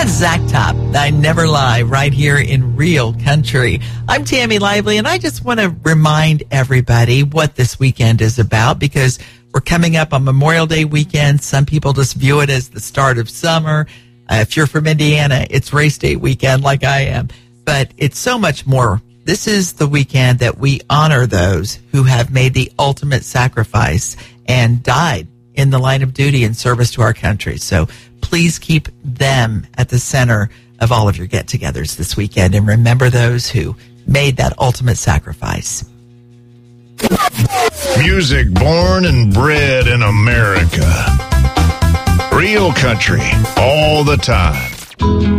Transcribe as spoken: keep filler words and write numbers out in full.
That's Zach Top. I Never Lie, right here in Real Country. I'm Tammy Lively, and I just want to remind everybody what this weekend is about, because we're coming up on Memorial Day weekend. Some people just view it as the start of summer. Uh, if you're from Indiana, it's race day weekend like I am. But it's so much more. This is the weekend that we honor those who have made the ultimate sacrifice and died in the line of duty in service to our country. So please keep them at the center of all of your get-togethers this weekend, and remember those who made that ultimate sacrifice. Music born and bred in America. Real country all the time.